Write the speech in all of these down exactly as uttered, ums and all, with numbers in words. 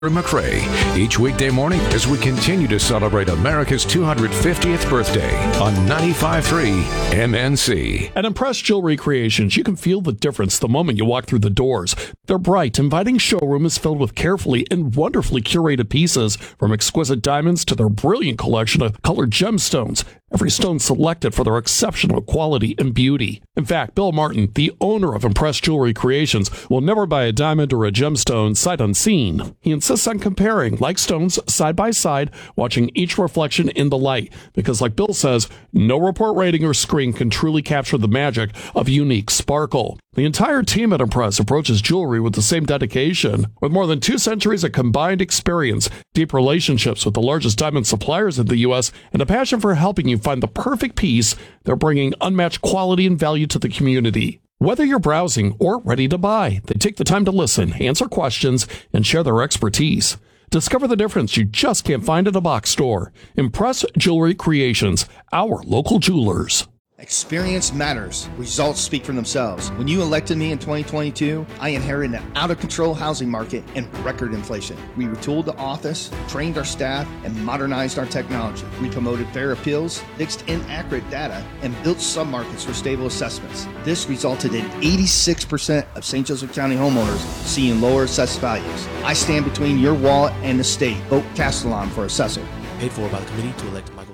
McRae each weekday morning as we continue to celebrate America's two hundred fiftieth birthday on ninety-five point three M N C. At Impress Jewelry Creations, you can feel the difference the moment you walk through the doors. Their bright, inviting showroom is filled with carefully and wonderfully curated pieces, from exquisite diamonds to their brilliant collection of colored gemstones. Every stone selected for their exceptional quality and beauty. In fact, Bill Martin, the owner of Impress Jewelry Creations, will never buy a diamond or a gemstone sight unseen. He insists on comparing like stones side by side, watching each reflection in the light, because like Bill says, no report rating or screen can truly capture the magic of unique sparkle. The entire team at Impress approaches jewelry with the same dedication. With more than two centuries of combined experience, deep relationships with the largest diamond suppliers in the U S, and a passion for helping you find the perfect piece, they're bringing unmatched quality and value to the community. Whether you're browsing or ready to buy, they take the time to listen, answer questions, and share their expertise. Discover the difference you just can't find at a box store. Impress Jewelry Creations, our local jewelers. Experience matters. Results speak for themselves. When you elected me in twenty twenty-two, I inherited an out-of-control housing market and record inflation. We retooled the office, trained our staff, and modernized our technology. We promoted fair appeals, fixed inaccurate data, and built submarkets for stable assessments. This resulted in eighty-six percent of Saint Joseph County homeowners seeing lower assessed values. I stand between your wallet and the state. Vote Castellon for assessor. Paid for by the committee to elect Michael Castellon.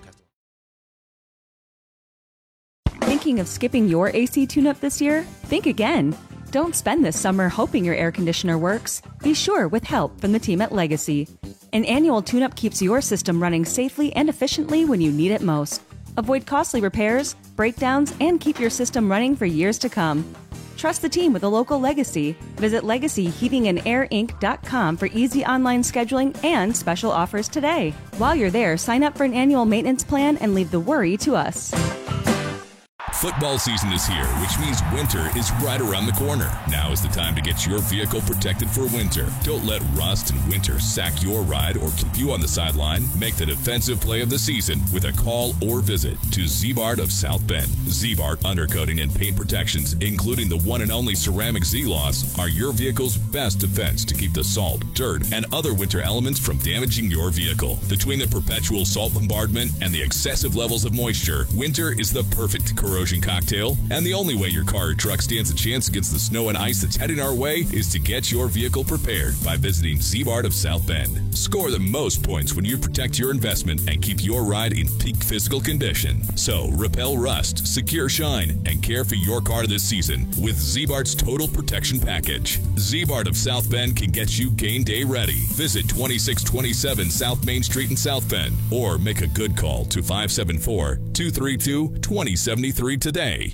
Thinking of skipping your A C tune-up this year? Think again. Don't spend this summer hoping your air conditioner works. Be sure with help from the team at Legacy. An annual tune-up keeps your system running safely and efficiently when you need it most. Avoid costly repairs, breakdowns, and keep your system running for years to come. Trust the team with a local Legacy. Visit legacy heating and air inc dot com for easy online scheduling and special offers today. While you're there, sign up for an annual maintenance plan and leave the worry to us. Football season is here, which means winter is right around the corner. Now is the time to get your vehicle protected for winter. Don't let rust and winter sack your ride or keep you on the sideline. Make the defensive play of the season with a call or visit to Ziebart of South Bend. Ziebart Undercoating and Paint Protections, including the one and only ceramic Z-Loss, are your vehicle's best defense to keep the salt, dirt, and other winter elements from damaging your vehicle. Between the perpetual salt bombardment and the excessive levels of moisture, winter is the perfect corrosion cocktail, and the only way your car or truck stands a chance against the snow and ice that's heading our way is to get your vehicle prepared by visiting Ziebart of South Bend. Score the most points when you protect your investment and keep your ride in peak physical condition. So repel rust, secure shine, and care for your car this season with Ziebart's Total Protection Package. Ziebart of South Bend can get you game day ready. Visit twenty-six twenty-seven South Main Street in South Bend or make a good call to five seven four, two three two, two zero seven three today.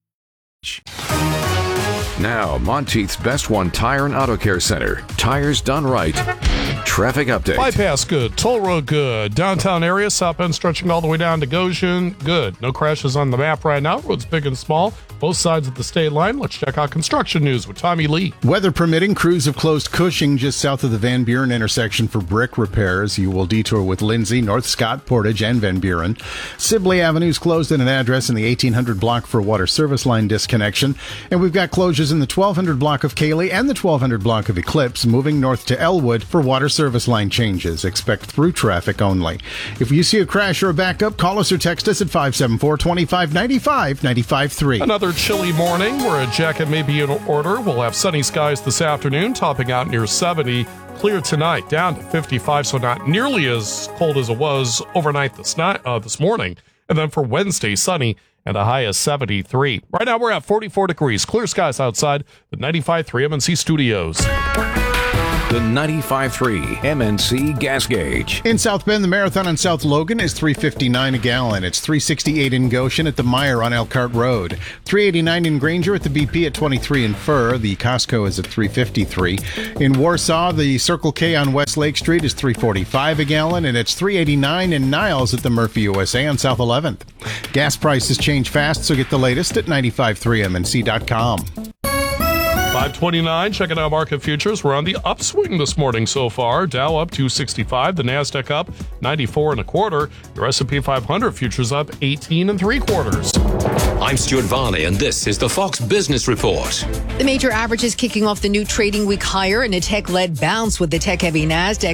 Now, Monteith's Best One Tire and Auto Care Center. Tires done right. Traffic update. Bypass good. Toll road good. Downtown area, South Bend stretching all the way down to Goshen. Good. No crashes on the map right now. Roads big and small. Both sides of the state line. Let's check out construction news with Tommy Lee. Weather permitting, crews have closed Cushing just south of the Van Buren intersection for brick repairs. You will detour with Lindsay, North Scott, Portage, and Van Buren. Sibley Avenue is closed at an address in the eighteen hundred block for water service line disconnection. And we've got closures in the twelve hundred block of Cayley and the twelve hundred block of Eclipse, moving north to Elwood for water service line changes. Expect through traffic only. If you see a crash or a backup, call us or text us at five seven four, two five nine five, nine five three. Another chilly morning where a jacket may be in order. We'll have sunny skies this afternoon, topping out near seventy. Clear tonight, down to fifty-five, so not nearly as cold as it was overnight this night, uh, this morning. And then for Wednesday, sunny and a high of seventy-three. Right now we're at forty-four degrees. Clear skies outside the ninety-five point three M N C studios. The ninety-five point three M N C gas gauge. In South Bend, the Marathon on South Logan is three fifty-nine a gallon. It's three sixty-eight in Goshen at the Meyer on Elkhart Road. three eighty-nine in Granger at the B P at twenty-three in Fur. The Costco is at three fifty-three. In Warsaw, the Circle K on West Lake Street is three forty-five a gallon, and it's three eighty-nine in Niles at the Murphy U S A on South eleventh. Gas prices change fast, so get the latest at ninety-five point three M N C dot com. five twenty-nine, checking out market futures. We're on the upswing this morning so far. Dow up two sixty-five, the NASDAQ up ninety-four and a quarter. Your S and P five hundred futures up eighteen and three quarters. I'm Stuart Varney, and this is the Fox Business Report. The major averages kicking off the new trading week higher in a tech-led bounce with the tech-heavy NASDAQ